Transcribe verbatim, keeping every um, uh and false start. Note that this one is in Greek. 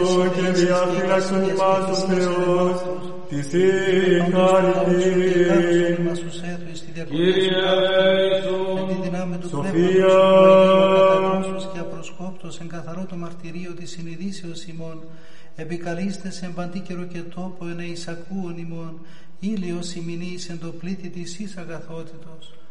και διαφύλαξον ημάς ο Θεός, της συγχαρητή. Κύριε ελέησον, Σοφία. Και απροσκόπτος εν καθαρό το μαρτυρίο της συνειδήσεως ημών, επικαλείστε σε παντή καιρο και τόπο εν εισακούων ημών, ήλιος ημινής εν το πλήθη της εις αγαθότητος.